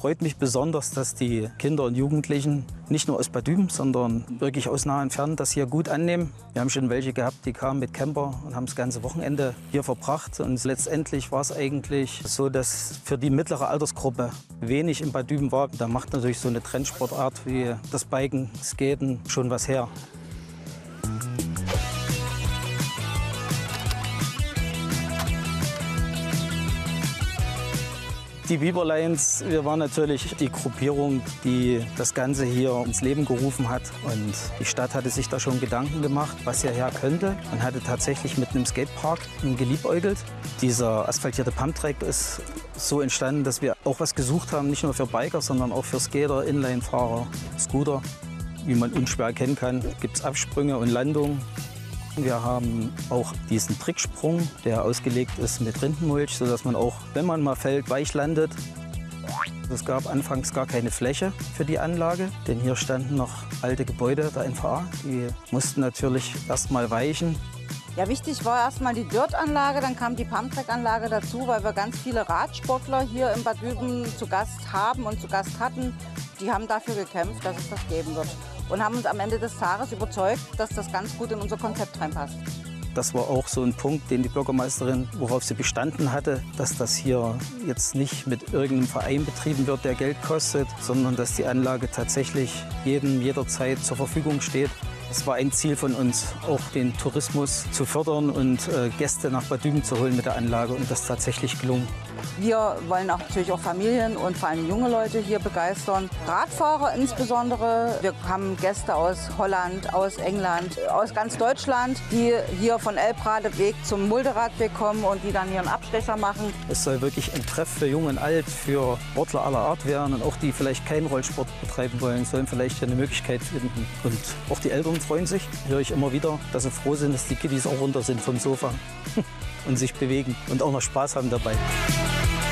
freut mich besonders, dass die Kinder und Jugendlichen nicht nur aus Bad Düben, sondern wirklich aus nah und fern das hier gut annehmen. Wir haben schon welche gehabt, die kamen mit Camper und haben das ganze Wochenende hier verbracht. Und letztendlich war es eigentlich so, dass für die mittlere Altersgruppe wenig in Bad Düben war. Da macht natürlich so eine Trendsportart wie das Biken, Skaten schon was her. Die Beaver Lions, wir waren natürlich die Gruppierung, die das Ganze hier ins Leben gerufen hat. Und die Stadt hatte sich da schon Gedanken gemacht, was hierher könnte. Man hatte tatsächlich mit einem Skatepark geliebäugelt. Dieser asphaltierte Pumptrack ist so entstanden, dass wir auch was gesucht haben, nicht nur für Biker, sondern auch für Skater, Inline-Fahrer, Scooter. Wie man unschwer erkennen kann, gibt es Absprünge und Landungen. Wir haben auch diesen Tricksprung, der ausgelegt ist mit Rindenmulch, sodass man auch, wenn man mal fällt, weich landet. Es gab anfangs gar keine Fläche für die Anlage, denn hier standen noch alte Gebäude der NVA. Die mussten natürlich erst mal weichen. Ja, wichtig war erstmal die Dirt-Anlage, dann kam die Pumptrack-Anlage dazu, weil wir ganz viele Radsportler hier in Bad Düben zu Gast haben und zu Gast hatten. Die haben dafür gekämpft, dass es das geben wird. Und haben uns am Ende des Tages überzeugt, dass das ganz gut in unser Konzept reinpasst. Das war auch so ein Punkt, den die Bürgermeisterin, worauf sie bestanden hatte, dass das hier jetzt nicht mit irgendeinem Verein betrieben wird, der Geld kostet, sondern dass die Anlage tatsächlich jedem jederzeit zur Verfügung steht. Es war ein Ziel von uns, auch den Tourismus zu fördern und Gäste nach Bad Düben zu holen mit der Anlage, und das ist tatsächlich gelungen. Wir wollen auch natürlich auch Familien und vor allem junge Leute hier begeistern. Radfahrer insbesondere. Wir haben Gäste aus Holland, aus England, aus ganz Deutschland, die hier von Elbradeweg zum Mulderadweg kommen und die dann hier einen Abstecher machen. Es soll wirklich ein Treff für Jung und Alt, für Sportler aller Art werden, und auch die vielleicht keinen Rollsport betreiben wollen, sollen vielleicht hier eine Möglichkeit finden. Und auch die Eltern freuen sich, höre ich immer wieder, dass sie froh sind, dass die Kiddies auch runter sind vom Sofa und sich bewegen und auch noch Spaß haben dabei.